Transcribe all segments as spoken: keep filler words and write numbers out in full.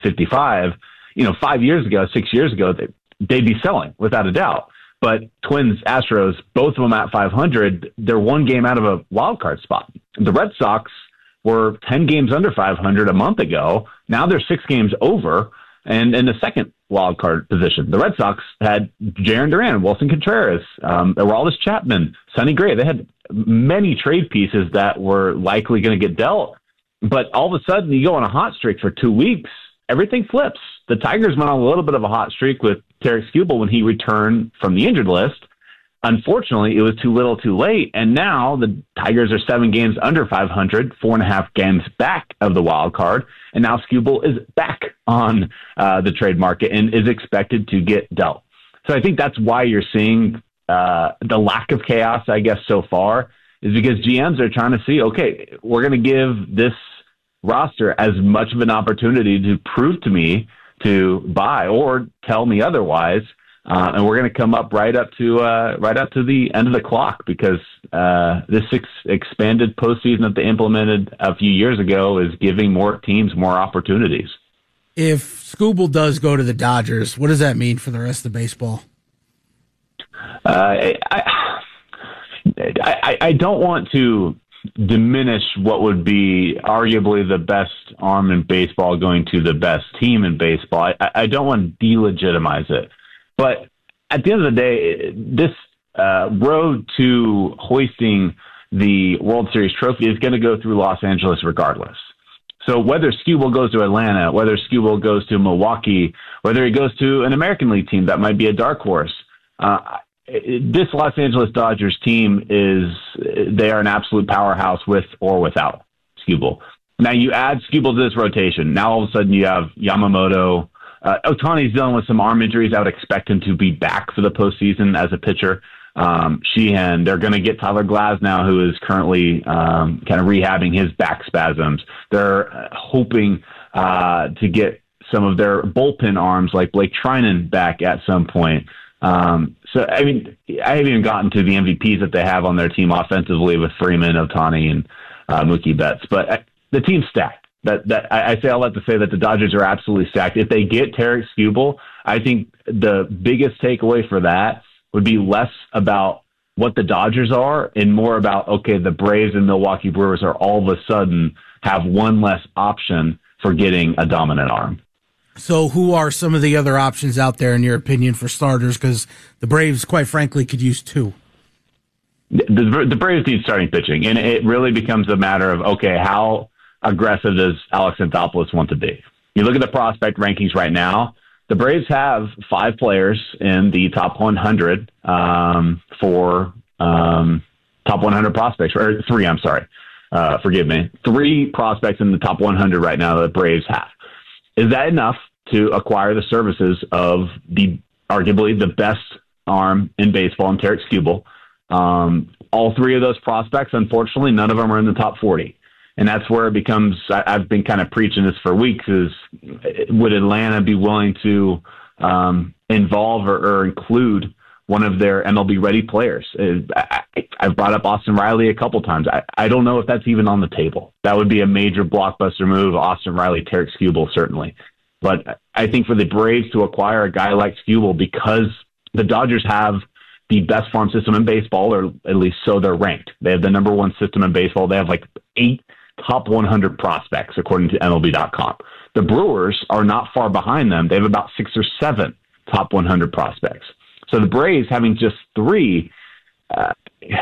fifty-five, you know, five years ago, six years ago, they, they'd be selling without a doubt. But Twins, Astros, both of them at five hundred, they're one game out of a wild card spot. The Red Sox were ten games under five hundred a month ago. Now they're six games over and in the second wild card position. The Red Sox had Jarren Duran, Wilson Contreras, um, Aroldis Chapman, Sonny Gray. They had many trade pieces that were likely going to get dealt. But all of a sudden, you go on a hot streak for two weeks, everything flips. The Tigers went on a little bit of a hot streak with Tarik Skubal when he returned from the injured list. Unfortunately, it was too little too late, and now the Tigers are seven games under five hundred, four and a half games back of the wild card, and now Skubal is back on uh, the trade market and is expected to get dealt. So I think that's why you're seeing uh, the lack of chaos, I guess, so far, is because G Ms are trying to see, okay, we're going to give this roster as much of an opportunity to prove to me to buy or tell me otherwise. Uh, and we're going to come up right up to uh, right up to the end of the clock because uh, this ex- expanded postseason that they implemented a few years ago is giving more teams more opportunities. If Skubal does go to the Dodgers, what does that mean for the rest of baseball? Uh, I, I I don't want to diminish what would be arguably the best arm in baseball going to the best team in baseball. I, I don't want to delegitimize it. But at the end of the day, this uh, road to hoisting the World Series trophy is going to go through Los Angeles regardless. So whether Skubal goes to Atlanta, whether Skubal goes to Milwaukee, whether he goes to an American League team that might be a dark horse, uh, this Los Angeles Dodgers team is, they are an absolute powerhouse with or without Skubal. Now you add Skubal to this rotation. Now all of a sudden you have Yamamoto. Uh, Ohtani's dealing with some arm injuries. I would expect him to be back for the postseason as a pitcher. Um, Sheehan, they're going to get Tyler Glasnow, who is currently um, kind of rehabbing his back spasms. They're uh, hoping uh, to get some of their bullpen arms like Blake Trinan back at some point. Um, so, I mean, I haven't even gotten to the M V Ps that they have on their team offensively with Freeman, Ohtani, and uh, Mookie Betts. But uh, the team's stacked. That that I, I say all that to say that the Dodgers are absolutely stacked. If they get Tarik Skubal, I think the biggest takeaway for that would be less about what the Dodgers are and more about, okay, the Braves and Milwaukee Brewers are all of a sudden have one less option for getting a dominant arm. So who are some of the other options out there, in your opinion, for starters? Because the Braves, quite frankly, could use two. The, the, the Braves need starting pitching, and it really becomes a matter of, okay, how aggressive does Alex Anthopoulos want to be? You look at the prospect rankings right now, the Braves have five players in the top one hundred um, for um, top one hundred prospects, or three, I'm sorry. Uh, forgive me. Three prospects in the top one hundred right now that the Braves have. Is that enough to acquire the services of the arguably the best arm in baseball in Tarik Skubal? Um, all three of those prospects, unfortunately, none of them are in the top forty. And that's where it becomes, I, I've been kind of preaching this for weeks, is would Atlanta be willing to um, involve or, or include one of their M L B-ready players? I, I, I've brought up Austin Riley a couple times. I, I don't know if that's even on the table. That would be a major blockbuster move, Austin Riley, Tarik Skubal, certainly. But I think for the Braves to acquire a guy like Skubal, because the Dodgers have the best farm system in baseball, or at least so they're ranked. They have the number one system in baseball. They have like eight top one hundred prospects, according to M L B dot com. The Brewers are not far behind them. They have about six or seven top one hundred prospects. So the Braves having just three, uh,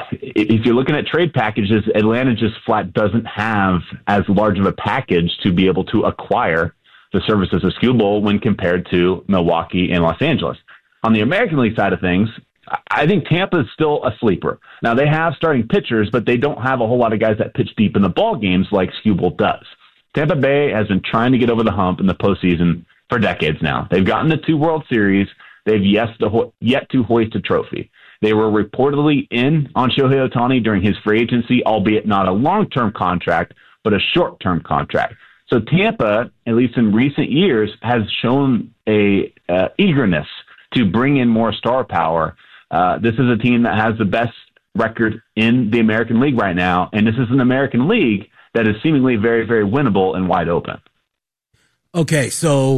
if you're looking at trade packages, Atlanta just flat doesn't have as large of a package to be able to acquire the services of Skubal when compared to Milwaukee and Los Angeles. On the American League side of things, I think Tampa is still a sleeper. Now, they have starting pitchers, but they don't have a whole lot of guys that pitch deep in the ball games like Skubal does. Tampa Bay has been trying to get over the hump in the postseason for decades now. They've gotten to two World Series. They've yet to, ho- yet to hoist a trophy. They were reportedly in on Shohei Ohtani during his free agency, albeit not a long-term contract, but a short-term contract. So Tampa, at least in recent years, has shown a uh, eagerness to bring in more star power. Uh, this is a team that has the best record in the American League right now, and this is an American League that is seemingly very, very winnable and wide open. Okay, so